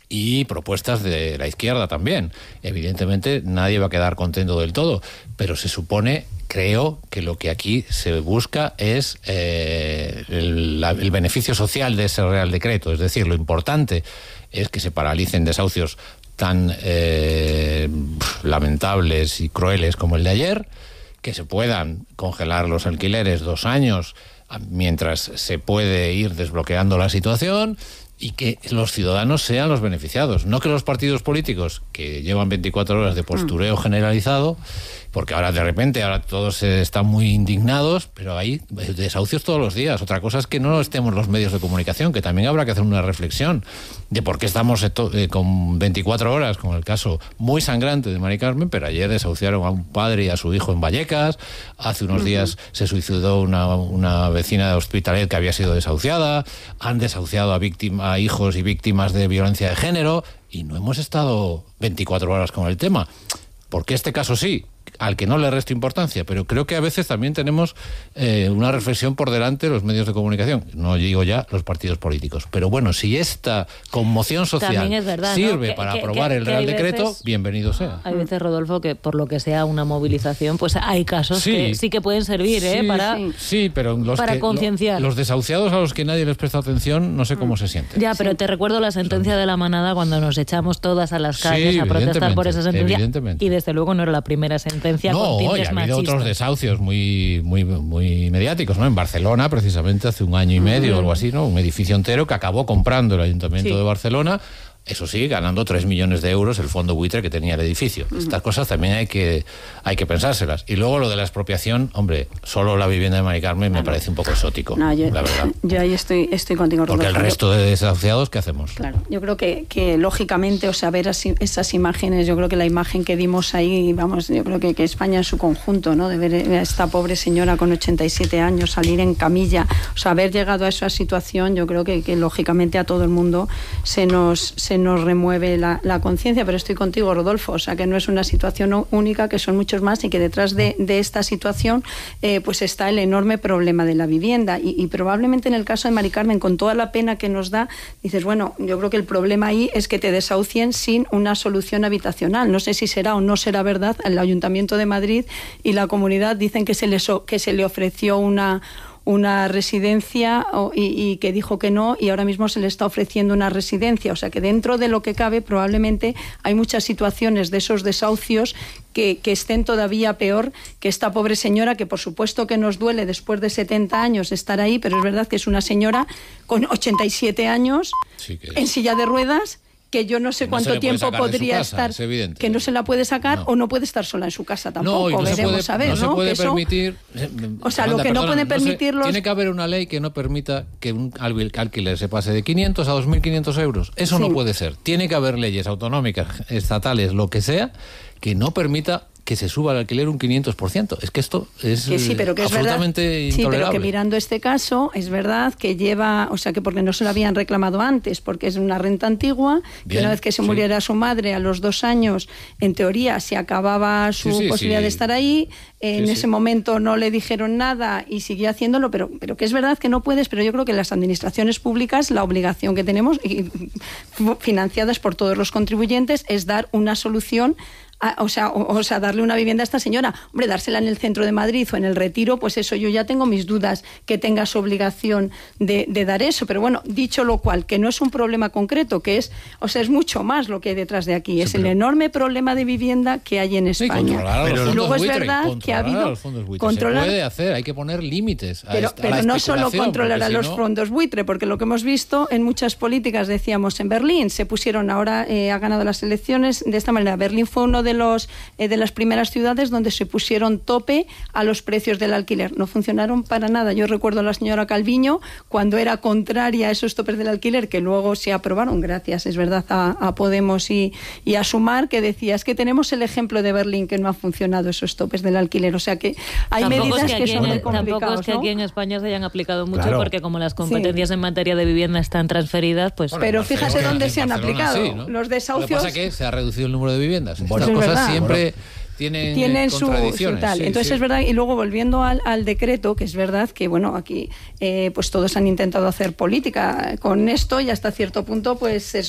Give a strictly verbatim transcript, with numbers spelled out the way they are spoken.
y propuestas de la izquierda también. Evidentemente nadie va a quedar contento del todo, pero se supone, creo, que lo que aquí se busca es eh, el, la, el beneficio social de ese Real Decreto. Es decir, lo importante es que se paralicen desahucios tan eh, lamentables y crueles como el de ayer, que se puedan congelar los alquileres dos años mientras se puede ir desbloqueando la situación, y que los ciudadanos sean los beneficiados, no que los partidos políticos que llevan veinticuatro horas de postureo generalizado, porque ahora de repente ahora todos están muy indignados, pero hay desahucios todos los días. Otra cosa es que no estemos los medios de comunicación, que también habrá que hacer una reflexión de por qué estamos eh, con veinticuatro horas, como el caso muy sangrante de Mari Carmen, pero ayer desahuciaron a un padre y a su hijo en Vallecas, hace unos uh-huh. días se suicidó una, una vecina de Hospitalet que había sido desahuciada, han desahuciado a, víctima, a hijos y víctimas de violencia de género, y no hemos estado veinticuatro horas con el tema. Porque este caso sí, al que no le resto importancia, pero creo que a veces también tenemos eh, una reflexión por delante los medios de comunicación, no digo ya los partidos políticos. Pero bueno, si esta conmoción social es verdad, sirve ¿no? para que, aprobar que, el que Real Decreto, veces, bienvenido sea. Hay veces, Rodolfo, que por lo que sea una movilización, pues hay casos sí, que sí que pueden servir, sí, ¿eh? Para, sí, sí, pero los para que, concienciar. Lo, los desahuciados a los que nadie les presta atención, no sé cómo se sienten. Ya, pero sí. te recuerdo la sentencia de la manada cuando nos echamos todas a las calles sí, a protestar por esa sentencia. Y desde luego no era la primera sentencia no, con tintes ha habido machistas. Otros desahucios muy, muy, muy mediáticos, ¿no? En Barcelona, precisamente, hace un año y medio o algo así, ¿no? Un edificio entero que acabó comprando el Ayuntamiento sí. de Barcelona. Eso sí, ganando tres millones de euros el fondo buitre que tenía el edificio. Uh-huh. Estas cosas también hay que hay que pensárselas. Y luego lo de la expropiación, hombre, solo la vivienda de Mari Carmen me parece un poco exótico, no, yo, la verdad. Yo ahí estoy, estoy contigo. Porque el resto de desahuciados, ¿qué hacemos? Claro, yo creo que, que lógicamente, o sea, ver así, esas imágenes, yo creo que la imagen que dimos ahí, vamos, yo creo que, que España en su conjunto, ¿no? De ver a esta pobre señora con ochenta y siete años salir en camilla, o sea, haber llegado a esa situación, yo creo que, que lógicamente a todo el mundo se nos, se nos remueve la, la conciencia, pero estoy contigo, Rodolfo, o sea, que no es una situación única, que son muchos más, y que detrás de, de esta situación eh, pues está el enorme problema de la vivienda, y, y probablemente en el caso de Mari Carmen, con toda la pena que nos da, dices, bueno, yo creo que el problema ahí es que te desahucien sin una solución habitacional. No sé si será o no será verdad, el Ayuntamiento de Madrid y la comunidad dicen que se les, que se le ofreció una una residencia y, y que dijo que no, y ahora mismo se le está ofreciendo una residencia. O sea que dentro de lo que cabe probablemente hay muchas situaciones de esos desahucios que, que estén todavía peor que esta pobre señora, que por supuesto que nos duele después de setenta años estar ahí, pero es verdad que es una señora con ochenta y siete años sí que en silla de ruedas, que yo no sé no cuánto tiempo podría casa, estar, que no se la puede sacar no. o no puede estar sola en su casa tampoco, no, no veremos puede, a ver, no, ¿no? se puede que permitir, eso, o sea, Amanda, lo que perdona, no puede permitirlos... No se, tiene que haber una ley que no permita que un alquiler se pase de quinientos a dos mil quinientos euros. Eso sí. no puede ser. Tiene que haber leyes autonómicas, estatales, lo que sea, que no permita que se suba el alquiler un quinientos por ciento. Es que esto es que sí, pero que absolutamente es verdad, intolerable. Sí, pero que mirando este caso, es verdad que lleva, o sea, que porque no se lo habían reclamado antes, porque es una renta antigua, Bien, que una vez que se muriera sí. su madre, a los dos años, en teoría, se acababa su sí, sí, posibilidad sí. de estar ahí, en sí, ese sí. momento no le dijeron nada y siguió haciéndolo, pero, pero que es verdad que no puedes, pero yo creo que las administraciones públicas, la obligación que tenemos, y, financiadas por todos los contribuyentes, es dar una solución. A, o sea, o, o sea, darle una vivienda a esta señora. Hombre, dársela en el centro de Madrid o en el Retiro, pues eso, yo ya tengo mis dudas que tengas obligación de, de dar eso. Pero bueno, dicho lo cual, que no es un problema concreto, que es, o sea, es mucho más lo que hay detrás de aquí. Sí, es el enorme problema de vivienda que hay en España. Sí, controlar a los y luego es buitre, verdad que ha habido... Los fondos controlar, se puede hacer, hay que poner límites a Pero, esta, pero a la no solo controlar a si los no... fondos buitre, porque lo que hemos visto en muchas políticas, decíamos, en Berlín, se pusieron, ahora eh, ha ganado las elecciones de esta manera. Berlín fue uno de los... Eh, de las primeras ciudades donde se pusieron tope a los precios del alquiler. No funcionaron para nada. Yo recuerdo a la señora Calviño cuando era contraria a esos topes del alquiler, que luego se aprobaron, gracias, es verdad, a, a Podemos y, y a Sumar, que decía, es que tenemos el ejemplo de Berlín, que no ha funcionado esos topes del alquiler. O sea que hay tampoco medidas es que, que son muy complicadas. Tampoco es que ¿no? aquí en España se hayan aplicado mucho, claro. porque como las competencias sí. en materia de vivienda están transferidas, pues... Bueno, pero fíjate Barcelona, dónde se han aplicado. Sí, ¿no? Los desahucios... Lo que pasa es que se ha reducido el número de viviendas. Bueno, Estas cosas verdad. siempre... Bueno. Tienen, tienen su, su tal. Sí, Entonces sí. es verdad, y luego volviendo al, al decreto, que es verdad que bueno, aquí eh, pues todos han intentado hacer política con esto y hasta cierto punto pues es